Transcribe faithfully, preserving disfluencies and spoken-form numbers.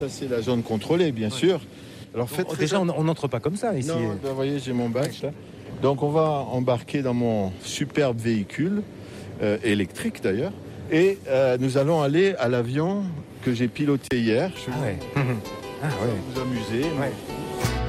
Ça, c'est la zone contrôlée, bien ouais. sûr. Alors, faites bon, déjà, on n'entre pas comme ça ici. Non, ben, vous voyez, j'ai mon badge là. Donc, on va embarquer dans mon superbe véhicule, euh, électrique d'ailleurs, et euh, nous allons aller à l'avion que j'ai piloté hier. Je ah ouais. Ah ouais. vous amuser. Ouais.